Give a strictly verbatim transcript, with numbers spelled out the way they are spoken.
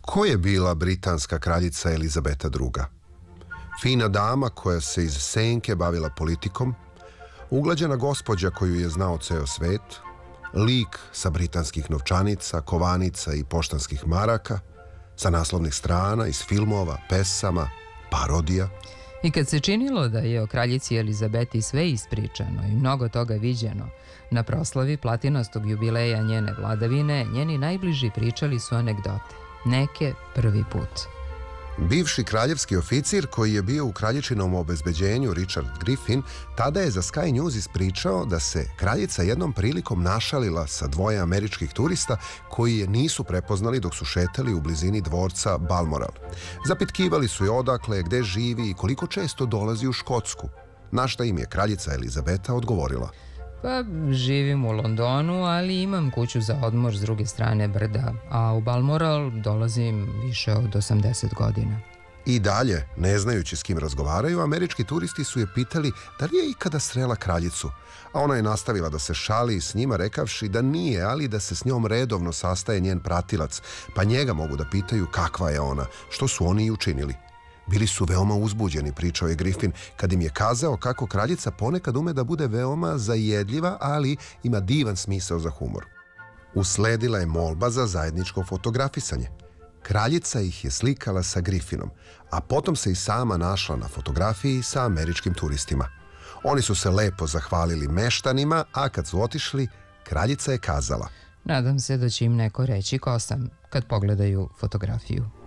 Ko je bila britanska kraljica Elizabeta druga? Fina dama koja se iz senke bavila politikom, uglađena gospođa koju je znao ceo svet, lik sa britanskih novčanica, kovanica i poštanskih maraka, sa naslovnih strana, iz filmova, pesama, parodija. I kad se činilo da je o kraljici Elizabeti sve ispričano i mnogo toga viđeno, na proslavi platinastog jubileja njene vladavine, njeni najbliži pričali su anegdote. Neke prvi put. Bivši kraljevski oficir koji je bio u kraljičinom obezbeđenju, Richard Griffin, tada je za Sky News ispričao da se kraljica jednom prilikom našalila sa dvoje američkih turista koji je nisu prepoznali dok su šetali u blizini dvorca Balmoral. Zapitkivali su je odakle, gde živi i koliko često dolazi u Škotsku. Na šta im je kraljica Elizabeta odgovorila: Pa, živim u Londonu, ali imam kuću za odmor s druge strane brda, a u Balmoral dolazim više od osamdeset godina. I dalje, ne znajući s kim razgovaraju, američki turisti su je pitali da li je ikada srela kraljicu, a ona je nastavila da se šali s njima rekavši da nije, ali da se s njom redovno sastaje njen pratilac, pa njega mogu da pitaju kakva je ona, što su oni i učinili. Bili su veoma uzbuđeni, pričao je Griffin, kad im je kazao kako kraljica ponekad ume da bude veoma zajedljiva, ali ima divan smisao za humor. Usledila je molba za zajedničko fotografisanje. Kraljica ih je slikala sa Griffinom, a potom se i sama našla na fotografiji sa američkim turistima. Oni su se lepo zahvalili meštanima, a kad su otišli, kraljica je kazala: Nadam se da će im neko reći ko sam kad pogledaju fotografiju.